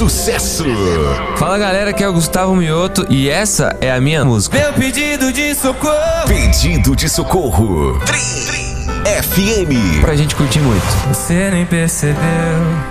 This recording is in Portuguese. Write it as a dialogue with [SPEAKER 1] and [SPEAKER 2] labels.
[SPEAKER 1] sucesso.
[SPEAKER 2] Fala galera, aqui é o Gustavo Mioto e essa é a minha música.
[SPEAKER 3] Meu pedido de socorro.
[SPEAKER 1] Pedido de socorro. Tri FM.
[SPEAKER 2] Pra gente curtir muito.
[SPEAKER 3] Você nem percebeu